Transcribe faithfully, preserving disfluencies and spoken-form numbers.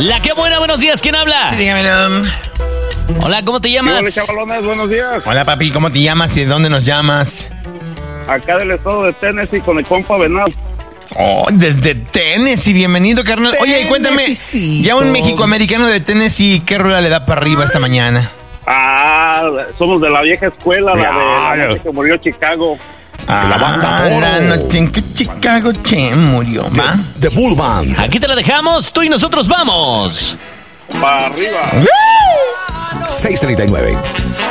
La que buena, buenos días, ¿quién habla? Dígamelo. Hola, ¿cómo te llamas? Hola, chavalones, buenos días. Hola, papi, ¿cómo te llamas y de dónde nos llamas? Acá del estado de Tennessee con el compa Venal. Oh, desde Tennessee, bienvenido, carnal. Oye, y cuéntame, ya un mexicoamericano de Tennessee, ¿qué rola le da para arriba esta mañana? Ah, somos de la vieja escuela, la de la Claro. noche que murió Chicago. Ah, La banda Toro. la noche en que Chicago che murió, ¿va? The Bull Band. Aquí te la dejamos, tú y nosotros vamos. Para arriba. seiscientos treinta y nueve.